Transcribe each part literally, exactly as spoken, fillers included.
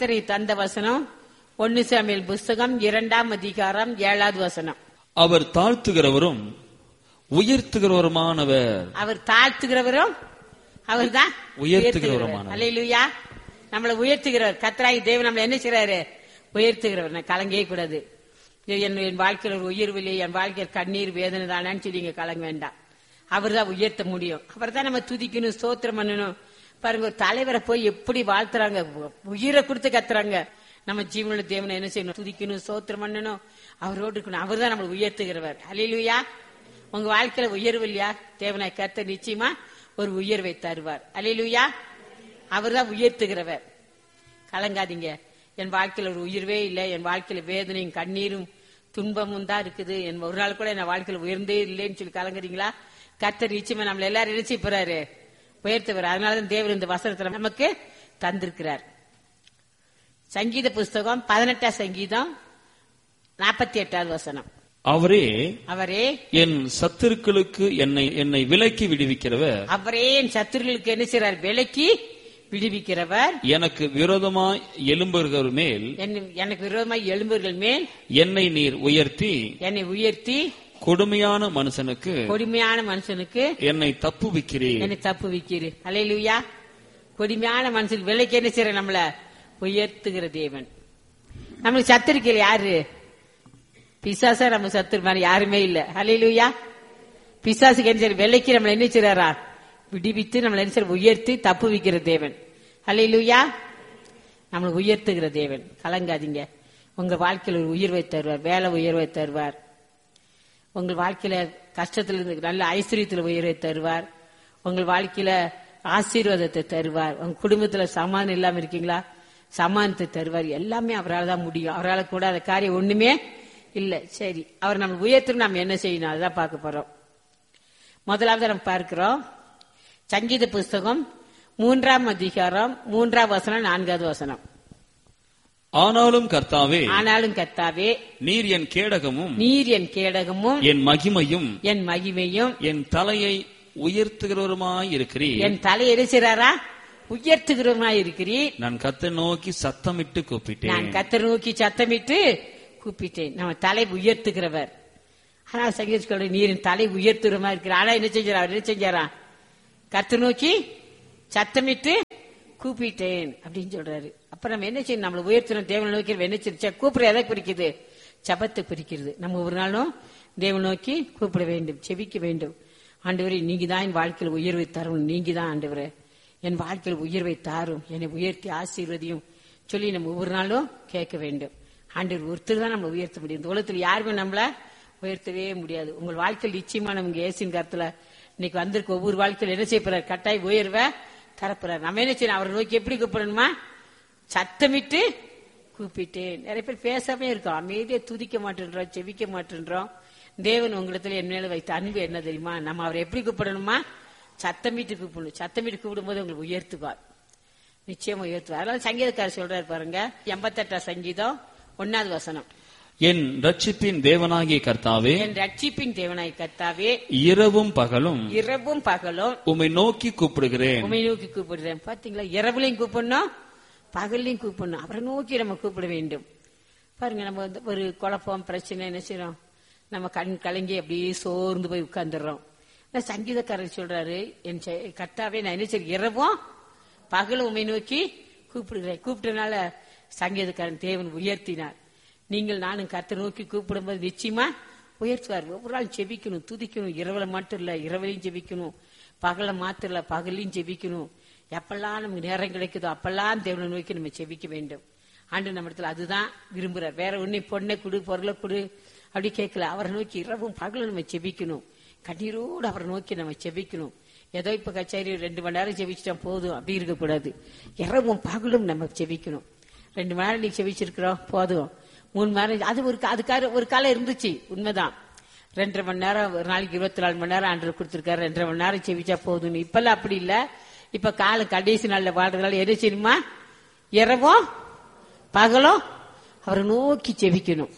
கர்த்தரை தந்த வசனம் ஒன்னு சாமுவேல் புஸ்தகம் இரண்டாம் அதிகாரம் ஏழாவது வசனம். அவர் தாழ்த்துகிறவரும் உயர்த்துகிறவருமானவர். அவர் தாழ்த்துகிறவரும் அவர் தான் உயர்த்துகிறவருமானவர். அல்லேலூயா. நம்மளை உயர்த்துகிறவர் கர்த்தராகிய தேவன் நம்மளை என்ன செய்றாரு? உயர்த்துகிறவர். நான் கலங்கவே கூடாது. என் வாழ்க்கையில் ஒரு உயர்வில்லை, என் வாழ்க்கையில் கண்ணீர் வேதனை தானான்னு சொல்லி இங்க கலங்க வேண்டாம். அவர் தான் உயர்த்த முடியும். அவர் தான் நம்ம துதிக்கணும், ஸ்தோத்திரம் பண்ணணும். பாருங்க, ஒரு தலைவரை போய் எப்படி வாழ்த்துறாங்க, உயிரை கொடுத்து கத்துறாங்க. நம்ம ஜீவனுள்ள தேவனை என்ன செய்யணும்? துதிக்கணும், ஸ்தோத்திரம் பண்ணணும், அவரோடு இருக்கணும். அவர் தான் நம்மளை உயர்த்துகிறவர். அல்லேலூயா. உங்க வாழ்க்கையில உயர்வு இல்லையா? தேவனை கர்த்தர் நிச்சயமா ஒரு உயர்வை தருவார். அல்லேலூயா. அவர் தான் உயர்த்துகிறவர். கலங்காதீங்க. என் வாழ்க்கையில ஒரு உயர்வே இல்லை, என் வாழ்க்கையில வேதனையும் கண்ணீரும் துன்பமும் தான் இருக்குது, என் ஒரு நாள் கூட என் வாழ்க்கையில உயர்ந்தே இல்லைன்னு சொல்லி கலங்குறீங்களா? கர்த்தர் நிச்சயமா நம்மள எல்லாரும் நினைச்சு போறாரு, உயர்த்துவார். அதனாலதான் தேவன் இந்த வசனத்துல நமக்கு தந்திருக்கிறார். சங்கீத புஸ்தகம் பதினெட்டாம் சங்கீதம் நாற்பத்தி எட்டாவது வசனம். அவரே அவரே என் சத்துருக்களுக்கு என்னை என்னை விலக்கி விடுவிக்கிறவர். அவரே என் சத்துருக்களுக்கு என்ன செய்றார்? விலக்கி விடுவிக்கிறவர். எனக்கு விரோதமாய் எழும்புகிறவர் மேல் எனக்கு விரோதமாய் எழும்புகள் மேல் என்னை நீர் உயர்த்தி என்னை உயர்த்தி கொடுமையான மனுஷனுக்கு கொடுமையான மனுஷனுக்கு என்னை தப்புவிக்கிறீர் என்னை தப்புவிக்கிறீர். அல்லேலூயா. கொடுமையான மனுஷனுக்கு விலைக்கு என்ன செய்யற? நம்மள உயர்த்துகிற தேவன். நம்மளுக்கு சத்துருக்கள் யாரு? பிசாசா நம்ம சத்துரு மாதிரி யாருமே இல்ல. அல்லேலூயா. பிசாசுக்கு என்ன செய்ய? விலைக்கு நம்மள என்ன செய்யறா? விடுவித்து நம்மள என்ன செய்ய? உயர்த்தி தப்புவிக்கிற தேவன். அல்லேலூயா. நம்மளை உயர்த்துகிற தேவன். கலங்காதீங்க. உங்க வாழ்க்கையில் ஒரு உயர்வை தருவார், வேலை உயர்வை தருவார். உங்கள் வாழ்க்கையில கஷ்டத்துல இருந்து நல்ல ஐஸ்வர்யத்துல உயர்வை தருவார். உங்கள் வாழ்க்கையில ஆசீர்வாதத்தை தருவார். உங்க குடும்பத்துல சமாதானம் இல்லாம இருக்கீங்களா? சமாதானத்தை தருவார். எல்லாமே அவரால் தான் முடியும். அவரால் கூட அந்த காரியம் ஒண்ணுமே இல்ல. சரி, அவர் நம்ம உயர்த்தணும். நம்ம என்ன செய்யணும்? அதுதான் பார்க்க போறோம். முதலாவது நம்ம பார்க்கிறோம் சங்கீத புஸ்தகம் மூன்றாம் அதிகாரம் மூன்றாம் வசனம் நான்காவது வசனம். ஆனாலும் கர்த்தாவே ஆனாலும் கர்த்தாவே நீர் என் கேடகமும் நீர் என் கேடகமும் என் மகிமையும் என் மகிமையும் என் தலையை உயர்த்துகிறவருமாய் இருக்கிறீர். என் தலையை எரிசிறாரா? உயர்த்துகிறவருமாய் இருக்கிறீர். நான் கர்த்தரை நோக்கி சத்தமிட்டு கூப்பிட்டேன். நான் கர்த்தரை நோக்கி சத்தமிட்டு கூப்பிட்டேன். நம்ம தலை உயர்த்துகிறவர். ஆனா சங்கீத நீரின் தலை உயர்த்துகிறவருமா இருக்கிற. ஆனா என்ன செஞ்சாரா? அவர் என்ன செஞ்சாரா? கர்த்தரை நோக்கி சத்தமிட்டு கூப்பிட்டேன் அப்படின்னு சொல்றாரு. அப்ப நம்ம என்ன செய்யணும்? நம்மளை உயர்த்தணும். தேவனை நோக்கி என்ன செய்ய? கூப்பிட எதை குறிக்குது? ஜபத்தை குறிக்கிறது. நம்ம ஒரு நாளும் தேவனை நோக்கி கூப்பிட வேண்டும், செபிக்க வேண்டும். ஆண்டவரே, நீங்க தான் என் வாழ்க்கையில் உயர்வை தரும். நீங்க தான் ஆண்டவரே என் வாழ்க்கையில் உயர்வை தாரும், என்னை உயர்த்தி ஆசீர்வதியும் சொல்லி நம்ம ஒவ்வொரு நாளும் கேட்க வேண்டும். ஆண்டவர் ஒருத்தர் தான் நம்மளை உயர்த்த முடியும். இந்த உலகத்தில் யாருமே நம்மள உயர்த்தவே முடியாது. உங்கள் வாழ்க்கையில் நிச்சயமா நமக்கு ஏசின் கருத்துல இன்னைக்கு வந்திருக்க ஒவ்வொரு வாழ்க்கையில் என்ன செய்ய போறாரு? கட்டாய் உயர்வை தரப்போறாரு. நம்ம என்ன செய்யணும்? அவரை நோக்கி எப்படி கூப்பிடணுமா? சத்தமிட்டு கூப்பிட்டேன். நிறைய பேர் பேசாமே இருக்கோம், அமைதியை துதிக்க மாட்டேன்றோம், செவிக்க மாட்டேன்றோம். தேவன் உங்களிடத்துல என் மேல வைத்த அன்பு என்ன தெரியுமா? நம்ம அவரை எப்படி கூப்பிடணுமா? சத்தமிட்டு கூப்பிடணும். சத்தமிட்டு கூப்பிடும் போது உங்களுக்கு உயர்த்துவார், நிச்சயமா உயர்த்துவார். அதனால சங்கீதக்காரர் சொல்றாரு பாருங்க, எண்பத்தி எட்டாம் சங்கீதம் ஒன்னாவது வசனம். என் ரட்சிப்பின் தேவனாகிய கர்த்தாவே என் ரட்சிப்பின் தேவனாகிய கர்த்தாவே இரவும் பகலும் இரவும் பகலும் உம்மை நோக்கி கூப்பிடுகிறேன். உம்மை நோக்கி கூப்பிடுறேன். பாத்தீங்களா? இரவுலையும் கூப்பிடணும், பகல்லையும் கூப்பிடணும். அவரை நோக்கி நம்ம கூப்பிட வேண்டும். பாருங்க, நம்ம வந்து ஒரு குழப்பம் பிரச்சனை என்ன செய்யறோம்? நம்ம கண் கலங்கி அப்படியே சோர்ந்து போய் உட்கார்ந்துடுறோம். சங்கீதக்காரர் சொல்றாரு, என் கர்த்தாவே நான் என்ன செய்ய? இரவும் பகலும் உம்மை நோக்கி கூப்பிடுகிறேன். கூப்பிட்டனால சங்கீதக்காரன் தேவன் உயர்த்தினார். நீங்கள் நானும் கர்த்தரை நோக்கி கூப்பிடும் போது நிச்சயமா உயர்த்துவார். ஒவ்வொரு நாள் செபிக்கணும், துதிக்கணும். இரவுல மட்டும் இல்ல, இரவுலையும் செபிக்கணும். பகல மாத்திரம் இல்ல, பகலையும் செபிக்கணும். எப்பெல்லாம் நமக்கு நேரம் கிடைக்குதோ அப்பெல்லாம் தேவனை நோக்கி நம்ம செபிக்க வேண்டும். ஆண்டு நம்ம இடத்துல அதுதான் விரும்புறார். வேற ஒன்னும் பொண்ணை கொடு, பொருளை கொடு அப்படி கேட்கல. அவரை நோக்கி இரவும் பகலும் நம்ம செபிக்கணும். கண்ணீரோடு அவரை நோக்கி நம்ம செபிக்கணும். ஏதோ இப்ப கச்சேரி ரெண்டு மணி நேரம் செபிச்சிட்டா போதும் அப்படி இருக்கக்கூடாது. இரவும் பகலும் நம்ம செபிக்கணும். ரெண்டு மணி நேரம் நீ செபிச்சிருக்கிறோம் போதும், மூணு மணி நேரம் அது ஒரு அதுக்காக ஒரு காலம் இருந்துச்சு, உண்மைதான். ரெண்டரை மணி நேரம் ஒரு நாளைக்கு இருபத்தி நாலு மணி நேரம் ஆண்டு கொடுத்திருக்காரு. ரெண்டரை மணி நேரம் செவிச்சா போதும். இப்பெல்லாம் அப்படி இல்ல. இப்ப காலம் கடைசி நாள்ல வாழ்றதுனால என்ன செய்யணுமா? இரவும் பகலும் அவரை நோக்கி செவிக்கணும்.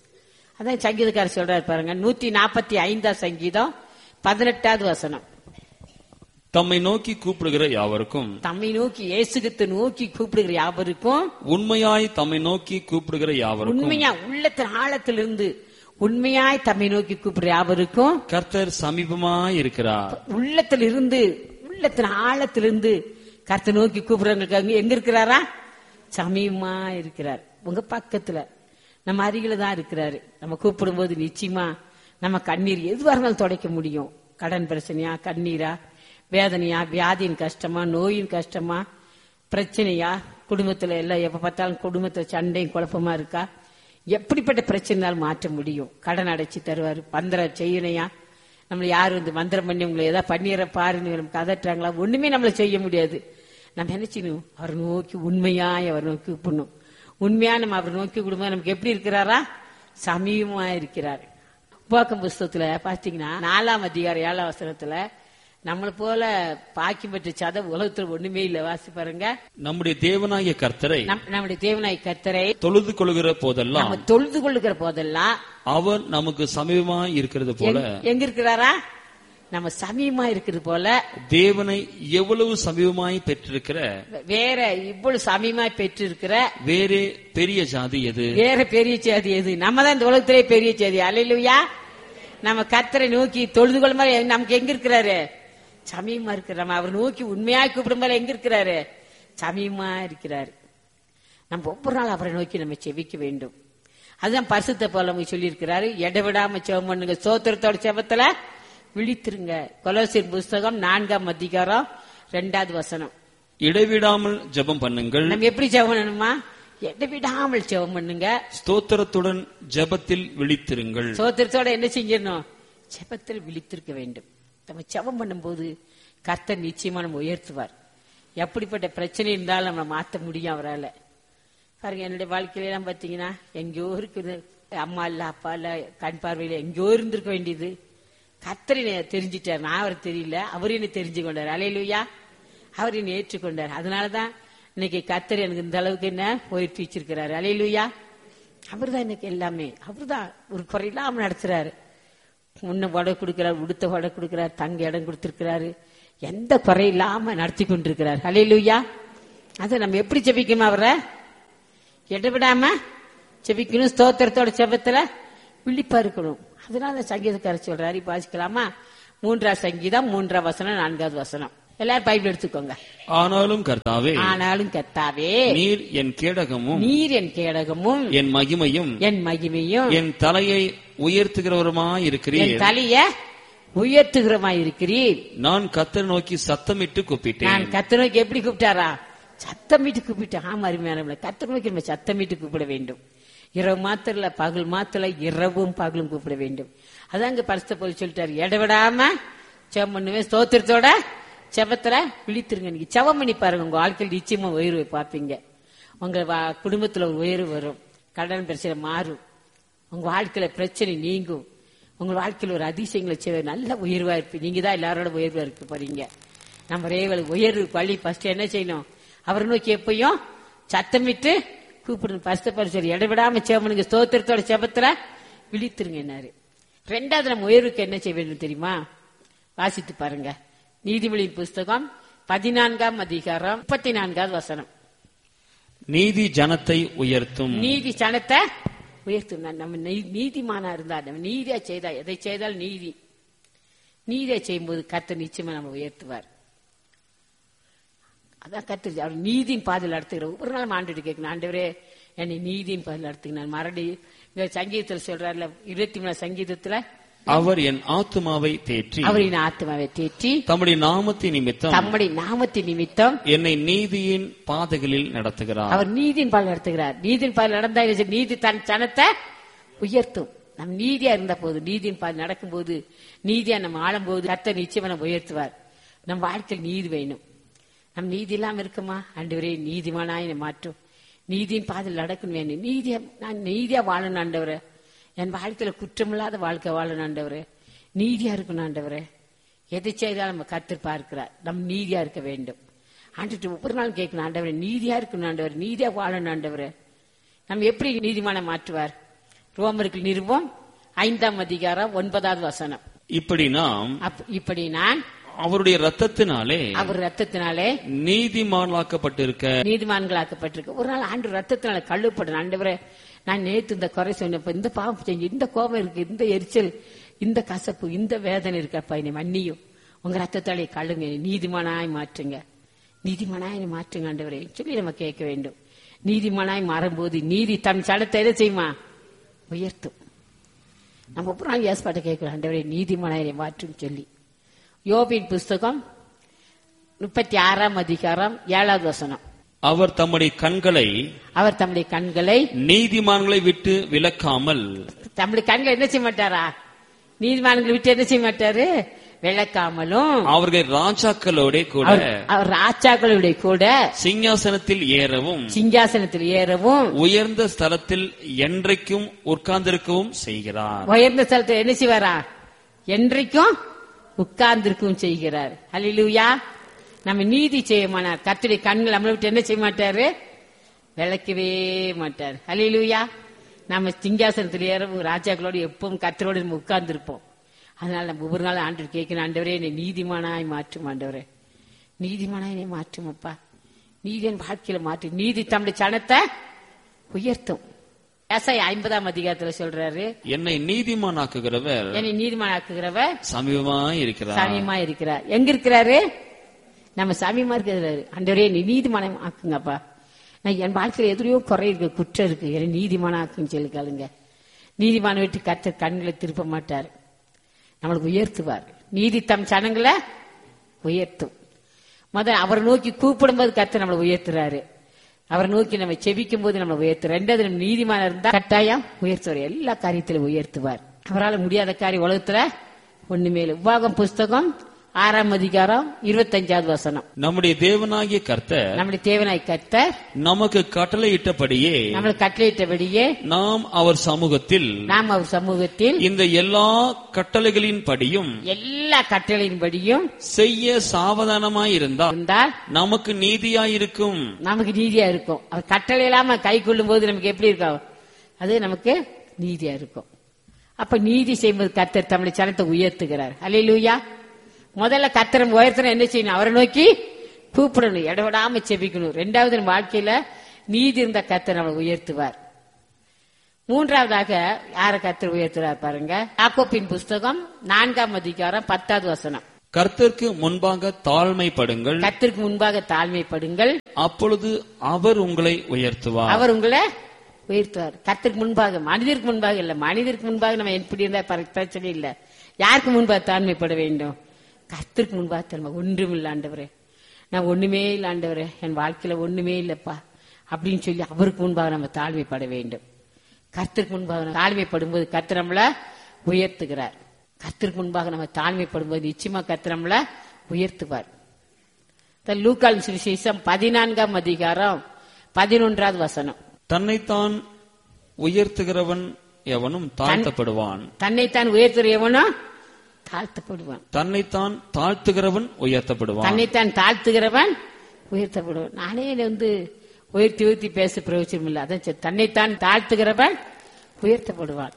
அதான் சங்கீதக்காரர் சொல்றாரு பாருங்க, நூத்தி நாற்பத்தி ஐந்தாம் சங்கீதம் பதினெட்டாவது வசனம். தம்மை நோக்கி கூப்பிடுகிற யாவருக்கும் தம்மை நோக்கி இயேசுகிறிஸ்து நோக்கி கூப்பிடுகிற யாவருக்கும் உண்மையாய் தம்மை நோக்கி கூப்பிடுகிற யாவருக்கும் உண்மையா உள்ளத்தின் ஆழத்திலிருந்து உண்மையாய் தம்மை நோக்கி கூப்பிடுற யாவருக்கும் கர்த்தர் சமீபமாய் இருக்கிறார். உள்ளத்திலிருந்து உள்ளத்தின் ஆழத்திலிருந்து கர்த்தர் நோக்கி கூப்பிடுறவங்களுக்கு எங்க இருக்கிறாரா? சமீபமா இருக்கிறார். உங்க பக்கத்துல நம்ம அருகில தான் இருக்கிறாரு. நம்ம கூப்பிடும் போது நிச்சயமா நம்ம கண்ணீர் எதுவாக இருந்தாலும் துடைக்க முடியும். கடன் பிரச்சனையா, கண்ணீரா, வேதனையா, வியாதியின் கஷ்டமா, நோயின் கஷ்டமா, பிரச்சனையா, குடும்பத்துல எல்லாம் எப்ப பார்த்தாலும் குடும்பத்துல சண்டையும் குழப்பமா இருக்கா, எப்படிப்பட்ட பிரச்சனையால் மாற்ற முடியும். கடன் அடைச்சி தருவாரு. மந்திரம் செய்யணையா, நம்மள யாரு வந்து மந்திரம் பண்ணி உங்களை ஏதாவது பண்ணிடுற பாருன்னு நமக்கு அதட்டுறாங்களா, ஒண்ணுமே நம்மள செய்ய முடியாது. நம்ம நினைச்சிடணும், அவரை நோக்கி உண்மையாய் அவர் நோக்கி கூப்பிடணும். உண்மையா நம்ம அவரை நோக்கி கூடும்போது நமக்கு எப்படி இருக்கிறாரா? சமீபமா இருக்கிறார். உபாகம் புஸ்தகத்துல பாத்தீங்கன்னா நாலாம் அதிகாரம் ஏழாம் வசனத்துல நம்மளை போல பாக்கியம் பெற்ற சத உலகத்துல ஒண்ணுமே இல்ல. வாசி பாருங்க. நம்முடைய தேவனாகிய கர்த்தரை நம்முடைய தேவனாகிய கர்த்தரை தொழுது கொள்கிற போதெல்லாம் நம்ம தொழுது கொள்ளுகிற போதெல்லாம் அவர் நமக்கு சமீபமாய் இருக்கிறது போல எங்க இருக்கிறாரா? நம்ம சமீபமா இருக்கிறது போல தேவனை எவ்வளவு சமீபமாய் பெற்றிருக்கிற வேற இவ்வளவு சமீபமாய் பெற்றிருக்கிற வேற பெரிய ஜாதி எது? வேற பெரிய ஜாதி எது? நம்ம தான் இந்த உலகத்திலே பெரிய ஜாதி. அல்லேலூயா. நம்ம கர்த்தரை நோக்கி தொழுது கொள்ளும் போது நமக்கு எங்க இருக்கிறாரு? சமீபமா இருக்கிற. நம்ம அவர் நோக்கி உண்மையாய் கூப்பிடும் போது எங்க இருக்கிறாரு? சமீபமா இருக்கிறாரு. நம்ம ஒவ்வொரு நாள் அவரை நோக்கி நம்ம செபிக்க வேண்டும். அதுதான் பரிசுத்த பவுல் சொல்லி இருக்கிறாரு, எடவிடாம செபம் பண்ணுங்க, ஸ்தோத்திரத்தோட செபத்துல விழித்திருங்க. கொலோசியர் புஸ்தகம் நான்காம் அதிகாரம் இரண்டாவது வசனம். இடைவிடாமல் ஜெபம் பண்ணுங்கள். நம்ம எப்படி ஜெபம் பண்ணணுமா? இடைவிடாமல் ஜெபம் பண்ணுங்க. ஸ்தோத்திரத்துடன் ஜெபத்தில் விழித்திருங்கள். ஸ்தோத்திரத்தோட என்ன செஞ்சிடணும்? ஜெபத்தில் விழித்திருக்க வேண்டும். நம்ம ஜெபம் பண்ணும்போது கர்த்தர் நிச்சயமா நம்ம உயர்த்துவார். எப்படிப்பட்ட பிரச்சனை இருந்தாலும் நம்ம மாற்ற முடியும் அவரால். பாருங்க, என்னுடைய வாழ்க்கையில எல்லாம் பாத்தீங்கன்னா எங்கேயோ இருக்குது, அம்மா இல்ல, அப்பா இல்ல, கண் பார்வையில எங்கேயோ இருந்திருக்க வேண்டியது. கர்த்தர் தெரிஞ்சிட்டார், நான் அவர் தெரியல, அவர் என்ன தெரிஞ்சு கொண்டார். அல்லேலூயா. அவர் என்ன ஏற்றுக்கொண்டார். அதனாலதான் இன்னைக்கு கர்த்தர் எனக்கு இந்த அளவுக்கு என்ன உயர்த்தி வச்சிருக்கிறாரு. அல்லேலூயா. அவர் தான் எனக்கு எல்லாமே. அவர் தான் ஒரு குறையில்லாம நடத்துறாரு. முன்ன வடை கொடுக்கிறார், உடுத்த வடை கொடுக்கிறார், தங்க இடம் கொடுத்திருக்கிறாரு, எந்த குறையில்லாம நடத்தி கொண்டிருக்கிறார். அல்லேலூயா. அதை நம்ம எப்படி ஜெபிக்கணும்? அவரை இடவிடாம ஜெபிக்கணும். ஸ்தோத்திரத்தோட ஜெபத்துல விழிப்பா இருக்கணும். அதனால சங்கீதக்காரர் சொல்றாரு, வாசிக்கலாமா? மூன்றாவது சங்கீதம் மூன்றாம் வசனம் நான்காவது வசனம். எல்லாரும் பைபிள் எடுத்துக்கோங்க. ஆனாலும் கர்த்தாவே, ஆனாலும் கர்த்தாவே, நீர் என் கேடகமும் நீர் என் கேடகமும் என் மகிமையும் என் மகிமையும் என் தலையை உயர்த்துகிறவருமாய் இருக்கிறீர். என் தலைய உயர்த்துகிறமாய் இருக்கிறீர். நான் கர்த்தரை நோக்கி சத்தமிட்டு கூப்பிட்டேன். நான் கர்த்தரை நோக்கி எப்படி கூப்பிட்டாரா? சத்தமிட்டு கூப்பிட்டேன். ஆமா, அருமையான கர்த்தரை நோக்கி நம்ம சத்தமிட்டு கூப்பிட வேண்டும். இரவு மாத்திரம் இல்ல, பகல் மாத்திரம் இல்ல, இரவும் பகலும் கூப்பிட வேண்டும். அதாங்க பரிசுத்த பவுல் சொல்லிட்டாரு, இடவிடாம ஜெபம் பண்ணுவேன், ஸ்தோத்திரத்தோட ஜெபத்துல விழித்திருங்க. நீங்க ஜெபம் பண்ணி பாருங்க, உங்க வாழ்க்கையில் நிச்சயமா உயர்வை பார்ப்பீங்க. உங்க குடும்பத்துல ஒரு உயர்வு வரும், கடன் பிரச்சனை மாறும், உங்க வாழ்க்கையில பிரச்சனை நீங்கும், உங்க வாழ்க்கையில ஒரு அதிசயங்களை செய்ய நல்ல உயர்வா இருப்பீங்க. நீங்க தான் எல்லாரோட உயர்வா இருக்க போறீங்க. நம்ம ரேவல் உயர்வு வழி ஃபர்ஸ்ட் என்ன செய்யணும்? அவரை நோக்கி எப்பயும் சத்தமிட்டு கூப்பிடணும். பரிசுத்த பவுல் சொல்லி இடவிடாம ஜெபம் பண்ணுங்க, ஸ்தோத்திரத்தோட ஜெபத்துல விழித்திருங்க. என்னாரு ரெண்டாவது நம்ம உயர்வுக்கு என்ன செய்ய வேண்டும் தெரியுமா? வாசித்து பாருங்க. நீதிமொழியின் புஸ்தகம் பதினான்காம் அதிகாரம் முப்பத்தி நான்காவது வசனம். நீதி ஜனத்தை உயர்த்தும். நீதி ஜனத்தை உயர்த்தும். நம்ம நீதிமானா இருந்தா, நம்ம நீதியா செய்தா, எதை செய்தால் நீதி நீதியா செய்யும் போது கர்த்தர் நிச்சயமா நம்ம உயர்த்துவார். அதான் கர்த்தர் அவர் நீதியின் பாதையில் நடத்துகிற. ஒவ்வொரு நாள் ஆண்டு கேட்கணும், ஆண்டவரே என்னை நீதியின் பாதையில் நடத்துங்க. நான் மறுபடி சங்கீதத்தில் சொல்றாருல, இருபத்தி மூணு சங்கீதத்துல, அவர் என் ஆத்துமாவை தேற்றி அவர் என் ஆத்துமாவை தேற்றி தம்முடைய நாமத்தின் நிமித்தம் தம்முடைய நாமத்தின் நிமித்தம் என்னை நீதியின் பாதைகளில் நடத்துகிறார். அவர் நீதியின் பாதையில் நடத்துகிறார். நீதியின் பாதையில் நடந்தா நீதி தன் ஜனத்தை உயர்த்தும். நம் நீதியா இருந்த போது, நீதியின் பாதை நடக்கும் போது, நீதியா நம்ம ஆளும் போது கர்த்தர் நிச்சயமா நம்ம உயர்த்துவார். நம் வாழ்க்கையில் நீதி வேணும். நம் நீதி இல்லாம இருக்குமா? ஆண்டவரே நீதிமானாய் மாற்றும். நீதியின் பாதையில் நடக்கணும் வேணும். நீதியா நான் நீதியா வாழணும் ஆண்டவரே. என் வாழ்க்கையில குற்றமில்லாத வாழ்க்கை வாழணும் ஆண்டவரே. நீதியா இருக்கணும் ஆண்டவரே. எதை செய்தாலும் நம்ம கர்த்தர் பார்க்கிறார். நம் நீதியா இருக்க வேண்டும். ஆண்டு ஒவ்வொரு நாளும் கேட்கணும், ஆண்டவரே நீதியா இருக்கணும் ஆண்டவர், நீதியா வாழணும் ஆண்டவரே. நம்ம எப்படி நீதிமான மாற்றுவார்? ரோமர்கள் நிருபம் ஐந்தாம் அதிகாரம் ஒன்பதாவது வசனம். இப்படி நாம் இப்படி நான் அவருடைய ரத்தத்தினாலே அவர் ரத்தத்தினாலே நீதிமான்களாக்கப்பட்டிருக்க நீதிமான்களாக்கப்பட்டிருக்கு. ஒரு நாள் ஆண்டு ரத்தத்தினால கழுவப்படும். ஆண்டவரே, நான் நேத்து இந்த குறை சொன்னப்ப இந்த பாவம் செஞ்சு இந்த கோபம் இருக்கு, இந்த எரிச்சல், இந்த கசப்பு, இந்த வேதனை இருக்கப்பா, என்னை மன்னியும், உங்க ரத்தத்தாலே கழுங்க, நீதிமானாய் மாற்றுங்க, நீதிமானாய் மாற்றுங்க ஆண்டவரே சொல்லி நம்ம கேட்க வேண்டும். நீதிமானாய் மாறும்போது நீதி தன் சடத்தை எதை செய்யுமா? உயர்த்தும். நம்ம ஒரு நாள் ஏற்பாட்டை கேட்கிறோம், ஆண்டவரே நீதிமானாய் மாற்றும் சொல்லி. யோபின் புஸ்தகம் முப்பத்தி ஆறாம் அதிகாரம் ஏழாவது வசனம். அவர் தம்முடைய கண்களை அவர் தம்முடைய கண்களை நீதிமான்களை விட்டு விலக்காமல் தம்முடைய கண்களை என்ன செய்ய மாட்டாரா? நீதிமான்களை விட்டு என்ன செய்ய மாட்டாரு? விளக்காமலும் அவர்கள் ராஜாக்களோட கூட அவர் ராஜாக்களோட கூட சிங்காசனத்தில் ஏறவும் சிங்காசனத்தில் ஏறவும் உயர்ந்த ஸ்தலத்தில் என்றைக்கும் உட்கார்ந்திருக்கவும் செய்கிறார். உயர்ந்த ஸ்தலத்தில் என்ன செய்வாரா? என்றைக்கும் உட்கார்ந்திருக்கவும் செய்கிறார். அல்லேலூயா. நம்ம நீதி செய்யமானார். கர்த்தருடைய கண்கள் நம்மளை விட்டு என்ன செய்ய மாட்டாரு? விளக்கவே மாட்டார். அல்லேலூயா. நம்ம சிங்காசனத்தில் ஏறவும் ராஜாக்களோடு எப்பவும் கர்த்தரோடு நம்ம உட்கார்ந்திருப்போம். அதனால நம்ம ஒவ்வொரு நாள் ஆண்டு கேட்கணும், ஆண்டவரே என்னை நீதிமானாய் மாற்றும், ஆண்டவரே நீதிமானாய் என்னை மாற்றும் அப்பா, நீதி என் வாழ்க்கையில மாற்று. நீதி தம்முடைய சனத்தை உயர்த்தும். ஏசாயா ஐம்பதாம் அதிகாரத்துல சொல்றாரு, என்னை நீதிமானாக்குகிறவர் என்னை நீதிமானாக்குகிறவர் சமீபமா இருக்கிறார். சமீபமா இருக்கிறார். எங்க இருக்கிறாரு? நம்ம சமீபமா இருக்கிறாரு. ஆண்டவரே நீ நீதிமானம் ஆக்குங்கப்பா, நான் என் வாழ்க்கையில எதிரையோ குறை இருக்கு, குற்றம் இருக்கு, என்னை நீதிமானாக்குன்னு சொல்லி கேளுங்க. நீதிமான விட்டு கர்த்தர் கண்களை திருப்ப மாட்டார், நம்மளுக்கு உயர்த்துவார். நீதி தம் சனங்களை உயர்த்தும். முதல் அவரை நோக்கி கூப்பிடும் போது கர்த்தர் நம்மளை உயர்த்துறாரு. அவரை நோக்கி நம்ம செபிக்கும் போது நம்ம உயர்த்துறாரு. ரெண்டாவது நம்ம நீதிமான இருந்தா கட்டாயம் உயர்த்துவார், எல்லா காரியத்திலும் உயர்த்துவார். அவரால் முடியாத காரியம் உலகத்துல ஒண்ணுமே இல்லை. உபாகம் புஸ்தகம் ஆறாம் அதிகாரம் இருபத்தஞ்சாவது வசனம். நம்முடைய தேவனாகிய கர்த்தர் நம்முடைய தேவனாய் கர்த்தர் நமக்கு கட்டளையிட்டபடியே நம்மளுக்கு கட்டளையிட்டபடியே நாம் அவர் சமூகத்தில் நாம் அவர் சமூகத்தில் இந்த எல்லா கட்டளைகளின் படியும் எல்லா கட்டளையின் படியும் செய்ய சாவதானமாயிருந்தால் இருந்தால் நமக்கு நீதியாயிருக்கும், நமக்கு நீதியா இருக்கும். அவர் கட்டளை இல்லாம கை கொள்ளும் போது நமக்கு எப்படி இருக்கும்? அது நமக்கு நீதியா இருக்கும். அப்ப நீதி செய்யும்போது கர்த்தர் தம்முடைய சனத்தை உயர்த்துகிறார். அல்லேலூயா. முதல்ல கர்த்தரை உயர்த்தணும், என்ன செய்யணும்? அவரை நோக்கி கூப்பிடணும், இடவிடாம செபிக்கணும். ரெண்டாவது நம்ம வாழ்க்கையில நீதி இருந்த கர்த்தர் நம்மளை உயர்த்துவார். மூன்றாவதாக யார கர்த்தர் உயர்த்துறார் பாருங்க. யாக்கோபின் புஸ்தகம் நான்காம் அதிகாரம் பத்தாவது வசனம். கர்த்தருக்கு முன்பாக தாழ்மைப்படுங்கள், கர்த்தருக்கு முன்பாக தாழ்மைப்படுங்கள், அப்பொழுது அவர் உங்களை உயர்த்துவார். அவர் உங்களை உயர்த்துவார். கர்த்தருக்கு முன்பாக, மனிதருக்கு முன்பாக இல்ல. மனிதருக்கு முன்பாக நம்ம எப்படி இருந்தா பிரச்சனை இல்ல. யாருக்கு முன்பாக தாழ்மைப்பட வேண்டும்? கர்த்தருக்கு முன்பாக தன்மை. ஒன்றும் இல்ல ஆண்டவரே, நான் ஒண்ணுமே இல்ல ஆண்டவரே, என் வாழ்க்கையில ஒண்ணுமே இல்லப்பா அப்படின்னு சொல்லி அவருக்கு முன்பாக நம்ம தாழ்மைப்பட வேண்டும். கர்த்தருக்கு முன்பாக தாழ்மைப்படும் போது கர்த்தர் நம்மள உயர்த்துகிறார். கர்த்தருக்கு முன்பாக நம்ம தாழ்மைப்படும் போது நிச்சயமா கர்த்தர் நம்மள உயர்த்துவார். லூக்கால் சுவிசேஷம் பதினான்காம் அதிகாரம் பதினொன்றாவது வசனம். தன்னைத்தான் உயர்த்துகிறவன் எவனும் தாழ்த்தப்படுவான், தன்னைத்தான் உயர்த்துகிற எவனோ தாழ்த்தப்படுவான். தன்னைத்தான் தாழ்த்துகிறவன் உயர்த்தப்படுவான், தன்னைத்தான் தாழ்த்துகிறவன் உயர்த்தப்படுவான். நானே வந்து உயர்த்தி உயர்த்தி பேச பிரயோஜனம் இல்லை. அதான் தன்னைத்தான் தாழ்த்துகிறவன் உயர்த்தப்படுவான்.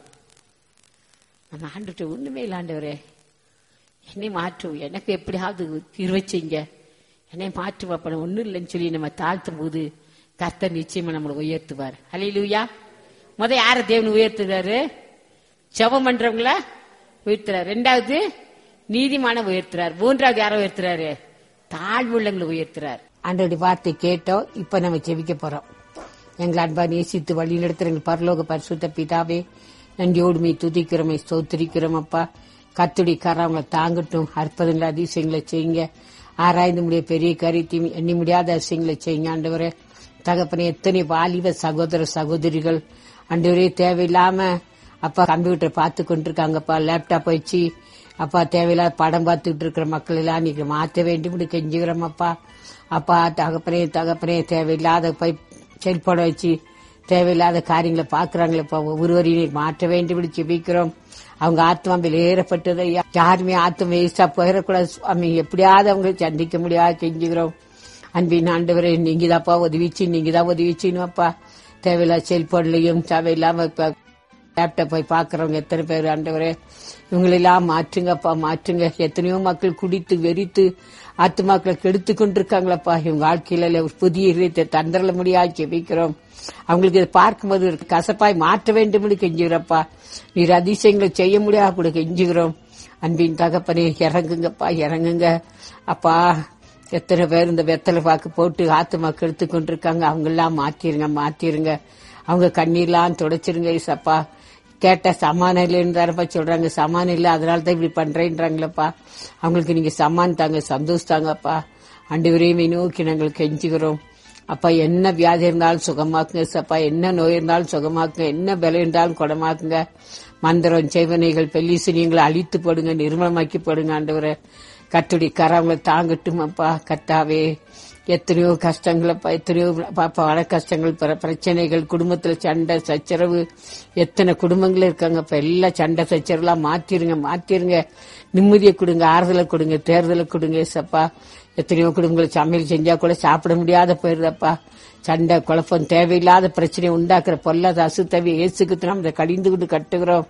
நம்ம ஆண்டுட்டு ஒண்ணுமே இல்லை, ஆண்டவரே என்னை மாற்றும், எனக்கு எப்படியாவது இருவச்சிங்க, என்னை மாற்று வாப்பன ஒண்ணும் இல்லைன்னு சொல்லி நம்ம தாழ்த்தும் போது கர்த்தர் நிச்சயமா நம்மளை உயர்த்துவார். அல்லேலூயா. முத யார தேவன் உயர்த்துறாரு? ஜெபம் பண்றவங்கள உயர்த்துறாரு. ரெண்டாவது நீதிமான உயர்த்துறார். மூன்றாவது யாரை உயர்த்துறாரு? தாழ்வுள்ளங்களை உயர்த்துறார். ஆண்டவருடைய வார்த்தை கேட்டோம். இப்ப நம்ம ஜெபிக்க போறோம். எங்களை அன்பா நேசித்து வழி நடத்துற எங்கள் பரலோக பரிசுத்த பிதாவே, நன்றியோடுமை துதிக்கிறோமே ஸ்தோத்திரிக்கிறோம் அப்பா. கர்த்தருடைய கரம் அவங்களை தாங்கட்டும். அற்புதங்களை அதிசயங்களை செய்யுங்க. ஆராய்ந்து முடிய பெரிய காரியத்தையும் எண்ணி முடியாத அதிசயங்களை செய்யுங்க ஆண்டவரே. தகப்பனே, எத்தனை வாலிப சகோதர சகோதரிகள் ஆண்டவரே தேவையில்லாம அப்பா கம்ப்யூட்டர் பார்த்து கொண்டிருக்காங்கப்பா, லேப்டாப் வச்சு அப்பா தேவையில்லாத படம் பார்த்துட்டு இருக்கிற மக்கள் எல்லாம் நீங்க மாற்ற வேண்டும் கெஞ்சுகிறோம் அப்பா. அப்பா தகப்பனே தகப்பனே தேவையில்லாத போய் செல்போனை வச்சு தேவையில்லாத காரியங்களை பாக்குறாங்களேப்பா, ஒவ்வொருவரையும் மாற்ற வேண்டும் ஜெபிக்கிறோம். அவங்க ஆத்மா வெளியேறப்பட்டது யாருமே ஆத்மா வேஸ்டா போயிடக்கூடாது சுவாமி. எப்படியாவது அவங்க சந்திக்க முடியாது கெஞ்சுகிறோம். அன்பின் ஆண்டவரே, நீங்க தான்ப்பா உதவிச்சு, நீங்க தான் உதவிச்சுன்னு அப்பா. தேவையில்லா செல்போன்லையும் தேவையில்லாம லேப்டாப் போய் பாக்குறவங்க எத்தனை பேர் ஆண்டவரே, இவங்களெல்லாம் மாற்றுங்கப்பா, மாற்றுங்க. எத்தனையோ மக்கள் குடித்து வெறித்து ஆத்துமாக்களை கெடுத்து கொண்டிருக்காங்களப்பா. இவங்க வாழ்க்கையில ஒரு புதிய இதயத்தை தந்தரல முடியாது ஜெபிக்கிறோம். அவங்களுக்கு இதை பார்க்கும்போது கசப்பாய் மாற்ற வேண்டும் கெஞ்சுகிறப்பா. நீர் அதிசயங்களை செய்ய முடியாது கூட கெஞ்சுகிறோம். அன்பின் தகப்பனே, இறங்குங்கப்பா, இறங்குங்க அப்பா. எத்தனை பேர் இந்த வெத்தலை பாக்கு போட்டு ஆத்துமாக்கு எடுத்து கொண்டிருக்காங்க, அவங்க எல்லாம் மாத்திருங்க, மாத்திருங்க. அவங்க கண்ணீர்லாம் துடைச்சிருங்க ஏசப்பா. கேட்ட சமானம் இல்லைன்னு சொல்றாங்க, சமானம் இல்லை அதனால தான் இப்படி பண்றேன்றாங்களப்பா. அவங்களுக்கு நீங்க சமான் தாங்க, சந்தோஷம் தாங்கப்பா. ஆண்டவரையுமே நோக்கி நாங்கள் கெஞ்சுகிறோம் அப்பா. என்ன வியாதி இருந்தாலும் சுகமாக்குங்க சப்பா, என்ன நோய் இருந்தாலும் சுகமாக்குங்க, என்ன பலம் இருந்தாலும் குணமாக்குங்க. மந்திரம் செய்வனைகள் பெல்லிசினியங்களை அழித்து போடுங்க, நிர்மலமாக்கி போடுங்க ஆண்டவரை. கத்துடி கரவங்களை தாங்கட்டும் அப்பா. கத்தாவே, எத்தனையோ கஷ்டங்களப்பா, எத்தனையோ பல கஷ்டங்கள், பிரச்சனைகள், குடும்பத்துல சண்டை சச்சரவு, எத்தனை குடும்பங்கள் இருக்காங்கப்பா. எல்லா சண்டை சச்சரவுலாம் மாத்திருங்க, மாத்திருங்க. நிம்மதியை கொடுங்க, ஆறுதலை கொடுங்க, தேர்தலை கொடுங்க ஏசப்பா. எத்தனையோ குடும்பங்கள் சமையல் செஞ்சா கூட சாப்பிட முடியாத போயிருதப்பா. சண்டை குழப்பம், தேவையில்லாத பிரச்சனையை உண்டாக்குற பொல்லாத அசுத்தவி இயேசுக்கு நாம் இதை கடிந்து கொண்டு கட்டுகிறோம்.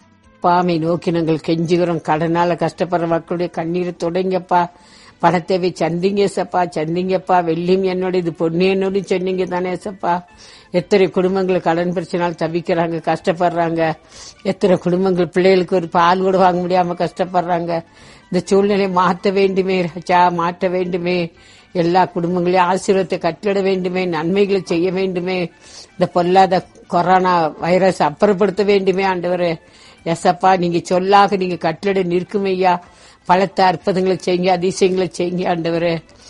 பாமை நோக்கி நாங்கள் கெஞ்சுகிறோம். கடனால கஷ்டப்படுற மக்களுடைய கண்ணீரை தொடங்கப்பா. பணத்தேவை சந்திங்க சப்பா, சந்திங்கப்பா. வெள்ளியும் என்னோட இது பொண்ணு என்னோட சொன்னீங்க தானே சப்பா. எத்தனை குடும்பங்கள் கடன் பிரச்சனையால் தவிக்கிறாங்க, கஷ்டப்படுறாங்க. எத்தனை குடும்பங்கள் பிள்ளைகளுக்கு ஒரு பால் கூட வாங்க முடியாம கஷ்டப்படுறாங்க. இந்த சூழ்நிலை மாற்ற வேண்டுமே ராஜா, மாற்ற வேண்டுமே. எல்லா குடும்பங்களையும் ஆசீர்வாதத்தை கட்டிட வேண்டுமே, நன்மைகளை செய்ய வேண்டுமே. இந்த பொல்லாத கொரோனா வைரஸ் அப்புறப்படுத்த வேண்டுமே ஆண்டவரே. எசப்பா, நீங்க சொல்லாக நீங்க கட்டிட நிற்கும் ஐயா. பலத்த அற்புதங்களை செய்யுங்க, அதிசயங்களை செய்யுங்க ஆண்டவரே.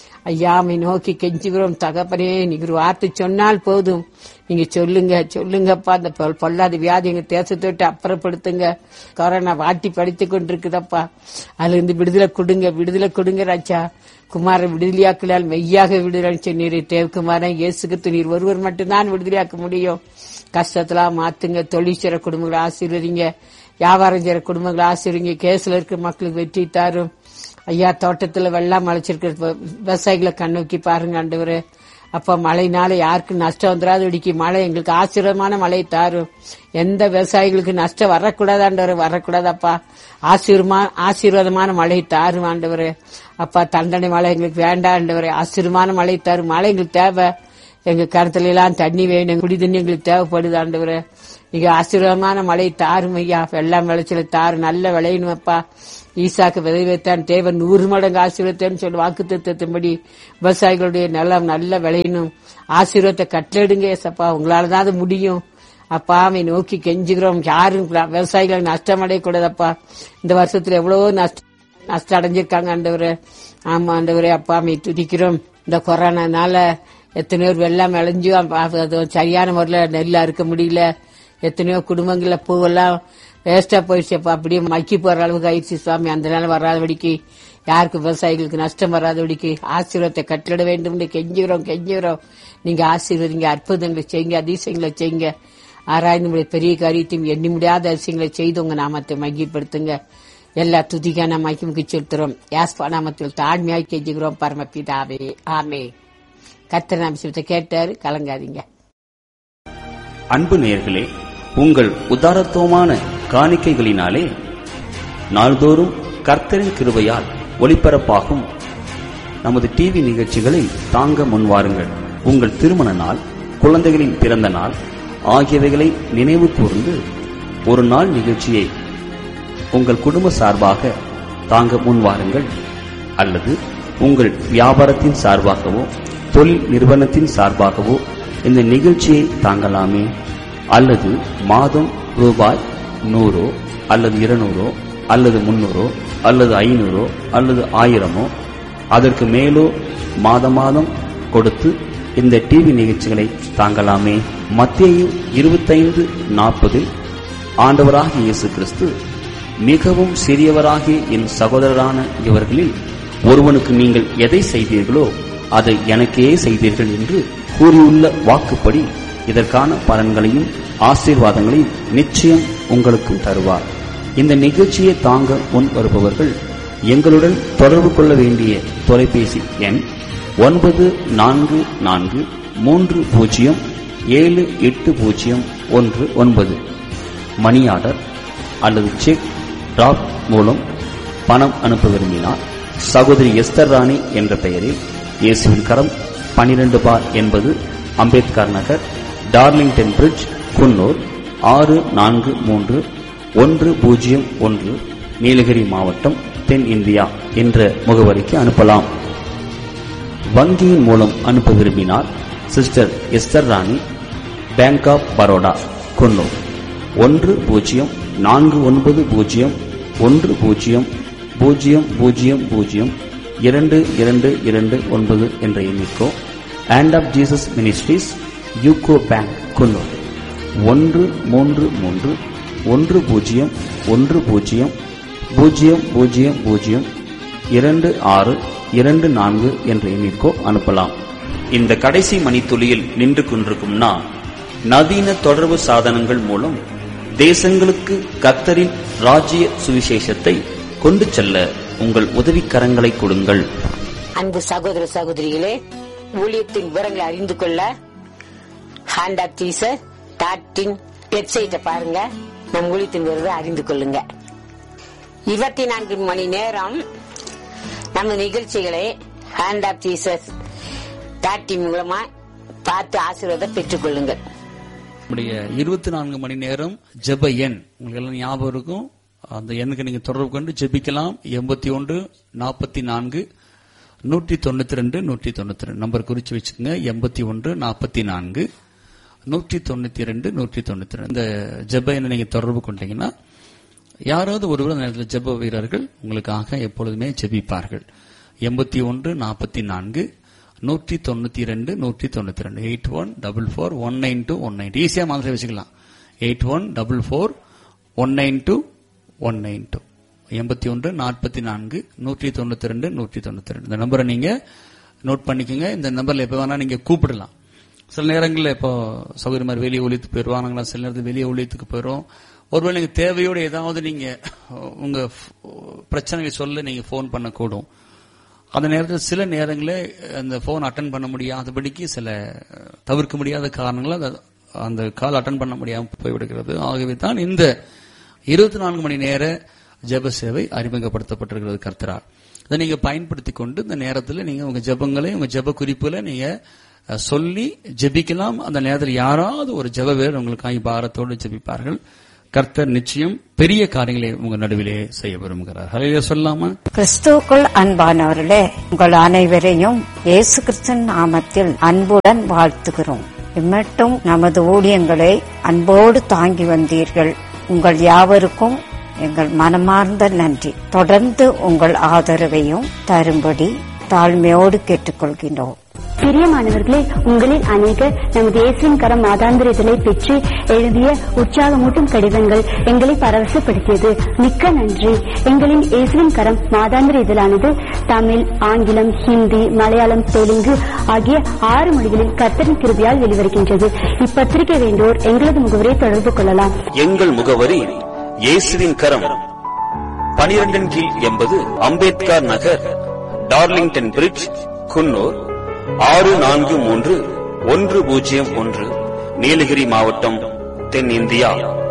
ஐயாமை நோக்கி கெஞ்சுகிறோம் தகப்பனே. நீங்க ஒரு வார்த்தை சொன்னால் போதும், நீங்க சொல்லுங்க, சொல்லுங்கப்பா. அந்த பொல்லாத வியாதி எங்க தேசத்தை விட்டு அப்புறப்படுத்துங்க. கொரோனா வாட்டி படித்து கொண்டிருக்குதப்பா, அதுல இருந்து விடுதலை கொடுங்க, விடுதலை கொடுங்க ராஜா. குமார விடுதலையாக்கலால் மெய்யாக விடுதலை சொன்னீர். தேவகுமாரன் இயேசுக்கு நீர் ஒருவர் மட்டும்தான் விடுதலையாக்க முடியும். கஷ்டத்தெல்லாம் மாத்துங்க. தொழில் செய்ற குடும்பங்களை ஆசீர்வதிங்க, வியாபாரம் செய்ற குடும்பங்களை ஆசீர்வதிங்க. கேஸ்ல இருக்க மக்களுக்கு வெற்றி தாரும் ஐயா. தோட்டத்துல வெள்ளம் அழைச்சிருக்கிற விவசாயிகளை கண்ணோக்கி பாருங்க ஆண்டவரே. அப்ப மழைனால யாருக்கு நஷ்டம் வந்துடாது இடிக்கி மழை எங்களுக்கு ஆசீர்வாதமான மழை தாரும். எந்த விவசாயிகளுக்கு நஷ்டம் வரக்கூடாது ஆண்டவரே, வரக்கூடாதப்பா. ஆசீர்வமா ஆசீர்வாதமான மழை தாரும் ஆண்டவரே. அப்பா, தண்டனை மழை எங்களுக்கு வேண்டாம் ஆண்டவரே. ஆசீர்வாதமான மழை தாரும். மழை எங்களுக்கு தேவை. எங்க கருத்துல எல்லாம் தண்ணி வேணும், குடி தண்ணி எங்களுக்கு தேவைப்படுது ஆண்டவரே. நீங்க ஆசீர்வாதமான மழை தாரும் ஐயா. வெள்ளம் விளைச்சல தாரு, நல்ல விளையணுமப்பா. ஈசாக்கு விதை வைத்தான், தேவன் நூறு மடங்கு ஆசீர்வத்தேன்னு சொல்லி வாக்கு தத்துவத்தின்படி விவசாயிகளுடைய நிலம் நல்ல விளையணும். ஆசீர்வாதத்தை கட்டளிடுங்க ஏசப்பா, உங்களாலதான் அது முடியும். அப்பா, அவை நோக்கி கெஞ்சுகிறோம். யாரும் விவசாயிகளுக்கு நஷ்டம் அடையக்கூடாதப்பா. இந்த வருஷத்துல எவ்வளவோ நஷ்டம் நஷ்டம் அடைஞ்சிருக்காங்க ஆண்டவரே. ஆமா ஆண்டவரே, அப்பா அவை துதிக்கிறோம். இந்த கொரோனானால எத்தனையோ வெள்ளம் விளைஞ்சு சரியான முறையில நெல் அறுக்க முடியல. எத்தனையோ குடும்பங்கள்ல பூவெல்லாம் வேஸ்டா போயிடுச்சப்பா, அப்படியே மக்கி போற அளவுக்கு ஆயிடுச்சு சுவாமி. அந்த நாள் வராதபடிக்கு, யாருக்கு விவசாயிகளுக்கு நஷ்டம் வராதபடிக்கு ஆசீர்வாதத்தை கட்டிட வேண்டும் கெஞ்சுகிறோம், கெஞ்சுகிறோம். நீங்க ஆசீர்வதிங்க, அற்புதங்களை செய்யுங்க, அதிசயங்களை செய்யுங்க. ஆராய்ந்து பெரிய காரியத்தையும் எண்ணி முடியாத அதிசயங்களை செய்து உங்க நாமத்தை மகிப்படுத்துங்க. எல்லா துதிக்கான மகிமுக்கு செலுத்துறோம். யாஸ்பா நாமத்தில் தாழ்மையாய் கெஞ்சுகிறோம் பரமபிதாவே, ஆமே. கர்த்தர் நாமத்தை கேட்டாரு, கலங்காதீங்க. அன்பு நேயர்களே, உங்கள் உதாரத்துவமான காணிக்கைகளினாலே நாள்தோறும் கர்த்தரின் கிருபையால் ஒளிபரப்பாகும் நமது டிவி நிகழ்ச்சிகளை தாங்க முன்வாருங்கள். உங்கள் திருமண நாள், குழந்தைகளின் பிறந்த நாள் ஆகியவைகளை நினைவு கூர்ந்து ஒரு நாள் நிகழ்ச்சியை உங்கள் குடும்ப சார்பாக தாங்க முன்வாருங்கள். அல்லது உங்கள் வியாபாரத்தின் சார்பாகவோ தொழில் நிறுவனத்தின் சார்பாகவோ இந்த நிகழ்ச்சியை தாங்கலாமே. அல்லது மாதம் ரூபாய் நூறோ அல்லது இருநூறோ அல்லது முன்னூறோ அல்லது ஐநூறோ அல்லது ஆயிரமோ அதற்கு மேலோ மாத மாதம் கொடுத்து இந்த டிவி நிகழ்ச்சிகளை தாங்கலாமே. மத்தேயு இருபத்தைந்து நாற்பதில் ஆண்டவராகிய இயேசு கிறிஸ்து, மிகவும் சிறியவராகிய என் சகோதரரான இவர்களில் ஒருவனுக்கு நீங்கள் எதை செய்தீர்களோ அதை எனக்கே செய்தீர்கள் என்று கூறியுள்ள வாக்குப்படி இதற்கான பலன்களையும் ஆசீர்வாதங்களையும் நிச்சயம் உங்களுக்கும் தருவார். இந்த நிகழ்ச்சியை தாங்க முன் வருபவர்கள் எங்களுடன் தொடர்பு கொள்ள வேண்டிய தொலைபேசி எண் ஒன்பது நான்கு நான்கு மூன்று பூஜ்ஜியம் ஏழு எட்டு பூஜ்ஜியம் ஒன்று ஒன்பது. மணி ஆர்டர் அல்லது செக் டிராப் மூலம் பணம் அனுப்ப விரும்பினார் சகோதரி எஸ்தர் ராணி என்ற பெயரில் இயேசுவின் கரம் பனிரெண்டு பார் என்பது அம்பேத்கர் நகர், டார்லிங்டன் பிரிட்ஜ், குன்னூர் ஆறு நான்கு மூன்று ஒன்று பூஜ்ஜியம் ஒன்று, நீலகிரி மாவட்டம், தென் இந்தியா என்ற முகவரிக்கு அனுப்பலாம். வங்கியின் மூலம் அனுப்ப விரும்பினார் சிஸ்டர் எஸ்தர் ராணி, பேங்க் ஆப் பரோடா, குன்னூர் ஒன்று பூஜ்ஜியம் நான்கு ஒன்பது பூஜ்ஜியம் ஒன்று பூஜ்ஜியம் பூஜ்ஜியம் பூஜ்ஜியம் பூஜ்ஜியம் இரண்டு இரண்டு இரண்டு ஒன்பது என்ற எண்ணிக்கோ, hand of Jesus ministries, UCO bank, Coonoor ஒன்று மூன்று மூன்று ஒன்று பூஜ்ஜியம் ஒன்று பூஜ்ஜியம் பூஜ்ஜியம் பூஜ்ஜியம் பூஜ்ஜியம் இரண்டு ஆறு இரண்டு நான்கு என்ற எண்ணிற்கோ அனுப்பலாம். இந்த கடைசி மணித்துளியில் நின்று கொண்டிருக்கும் நான், நவீன தொடர்பு சாதனங்கள் மூலம் தேசங்களுக்கு கர்த்தரின் ராஜ்ய சுவிசேஷத்தை கொண்டு செல்ல உங்கள் உதவிக்கரங்களை கொடுங்கள். அன்பு சகோதர சகோதரிகளே, ஊழியத்தின் விவரங்களை அறிந்து கொள்ள hand of Jesus dot in வெப்சைட்டை பாருங்க. நம் ஊழியத்தின் விவரத்தை அறிந்து கொள்ளுங்க. இருபத்தி நான்கு மணி நேரம் நம்ம நிகழ்ச்சிகளை hand of Jesus dot in மூலமா பார்த்து ஆசீர்வாதம் பெற்றுக் கொள்ளுங்கள். நம்முடைய இருபத்தி நான்கு மணி நேரம் ஜெப எண் உங்களுக்கு எல்லாம் ஞாபகம் இருக்கும். அந்த எண்ணுக்கு நீங்க தொடர்பு கொண்டு ஜெபிக்கலாம். எண்பத்தி ஒன்று நாற்பத்தி நான்கு நூற்றி தொண்ணூத்தி ரெண்டு நூற்றி தொண்ணூத்தி ரெண்டு நம்பர் குறிச்சு வச்சுக்கோங்க. எண்பத்தி ஒன்று நாற்பத்தி நான்கு நூற்றி தொண்ணூத்தி ரெண்டு நூற்றி தொண்ணூத்தி ரெண்டு இந்த ஜெப எண்ணை நீங்க தொடர்பு கொண்டீங்கன்னா யாராவது ஒருவர் அந்த நேரத்தில் ஜெப வீரர்கள் உங்களுக்காக எப்பொழுதுமே ஜெபிப்பார்கள். எண்பத்தி ஒன்று நாற்பத்தி நான்கு நூற்றி தொண்ணூத்தி ரெண்டு நூற்றி தொண்ணூத்தி ரெண்டு eight one double four one nine two one nine ஈஸியா மாதிரி வச்சுக்கலாம். Eight one double four one nine two one nine two எண்பத்தி ஒன்று நாற்பத்தி நான்கு நூற்றி தொண்ணூத்தி ரெண்டு நூற்றி தொண்ணூத்தி ரெண்டு இந்த நம்பரை நீங்க நோட் பண்ணிக்கோங்க. இந்த நம்பர்ல எப்ப வேணா நீங்க கூப்பிடலாம். சில நேரங்களில் இப்போ சௌகரிய மாதிரி வெளியே ஒழித்துக்கு போயிடுவாங்களா, சில நேரத்தில் வெளியே ஒழித்துக்கு போயிடும். ஒருவேளை நீங்க தேவையோடு ஏதாவது நீங்க உங்க பிரச்சனையை சொல்ல நீங்க போன் பண்ணக்கூடும். அந்த நேரத்தில் சில நேரங்களில் அந்த போன் அட்டன் பண்ண முடியாதபடிக்கு சில தவிர்க்க முடியாத காரணங்களால் அந்த கால் அட்டன் பண்ண முடியாமல் போய்விடுகிறது. ஆகவே தான் இந்த இருபத்தி நான்கு மணி நேர ஜெப சேவை அறிமுகப்படுத்தப்பட்டிருக்கிறது கர்த்தரால். இதை நீங்க பயன்படுத்தி கொண்டு இந்த நேரத்தில் நீங்க உங்க ஜெபங்களை உங்க ஜெப குறிப்புகளை நீங்க சொல்லி ஜெபிக்கலாம். அந்த நேரத்தில் யாராவது ஒரு ஜெப வீரர் உங்களுக்காக பாரத்தோடு ஜெபிப்பார்கள். கர்த்தர் நிச்சயம் பெரிய காரியங்களை உங்க நடுவிலே செய்ய விரும்புகிறார். ஹல்லேலூயா சொல்லாமா? கிறிஸ்துவுக்குள் அன்பானவர்களே, உங்கள் அனைவரையும் இயேசு கிறிஸ்துவின் நாமத்தில் அன்புடன் வாழ்த்துகிறோம். இம்மட்டும் நமது ஊழியங்களை அன்போடு தாங்கி வந்தீர்கள். உங்கள் யாவருக்கும் எங்கள் மனமார்ந்த நன்றி. தொடர்ந்து உங்கள் ஆதரவையும் தரும்படி தாழ்மையோடு கேட்டுக்கொள்கின்றோம். பிரியமானவர்களே, உங்களில் அநேகர் நமது இயேசுவின் கரம் மாதாந்திர இதழை பெற்று எழுதிய உற்சாகமூட்டும் கடிதங்கள் எங்களை பரவசப்படுத்தியது. மிக்க நன்றி. எங்களின் இயேசுவின் கரம் மாதாந்திர இதழானது தமிழ், ஆங்கிலம், ஹிந்தி, மலையாளம், தெலுங்கு ஆகிய ஆறு மொழிகளில் கர்த்தரின் கிருபையால் வெளிவருகின்றது. இப்பத்திரிகை வேண்டோர் எங்களது முகவரியை தொடர்பு கொள்ளலாம். எங்கள் முகவரி இயேசுவின் கரம், பனிரெண்டின் கீழ் எண்பது அம்பேத்கர் நகர், டார்லிங்டன் பிரிட்ஜ், குன்னூர் ஆறு நான்கு மூன்று ஒன்று பூஜ்ஜியம் ஒன்று, நீலகிரி மாவட்டம், தென் இந்தியா.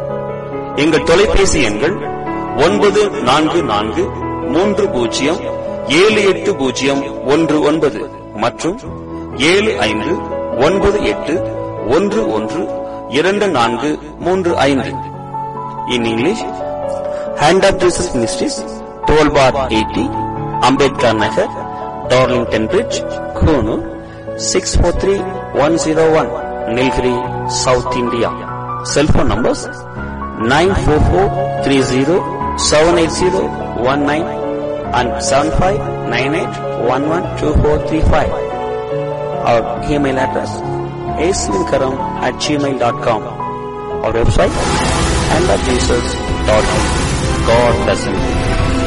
எங்கள் தொலைபேசி எண்கள் ஒன்பது நான்கு நான்கு மூன்று பூஜ்ஜியம் ஏழு எட்டு பூஜ்ஜியம் ஒன்று ஒன்பது மற்றும் ஏழு ஐந்து ஒன்பது எட்டு ஒன்று ஒன்று இரண்டு நான்கு மூன்று ஐந்து. In English, Hand of Jesus Ministries, twelve bar eighty, Ambedkar Nagar, Darlington Bridge, Konoor, six four three one zero one, Nilgiri, South India. Cell phone numbers nine four four three zero seven eight zero one nine and seven five nine eight one one two four three five. Our email address aislinkaram at gmail dot com. Our website hand of jesus dot com. God bless you.